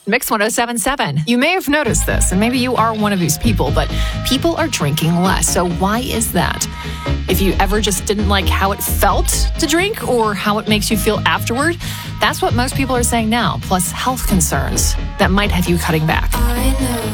Mix 107.7. You may have noticed this, and maybe you are one of these people, but people are drinking less. So why is that? If you ever just didn't like how it felt to drink or how it makes you feel afterward, that's what most people are saying now, plus health concerns that might have you cutting back. I know